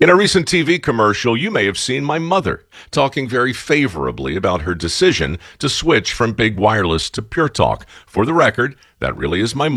In a recent TV commercial, you may have seen my mother talking very favorably about her decision to switch from big wireless to Pure Talk. For the record, that really is my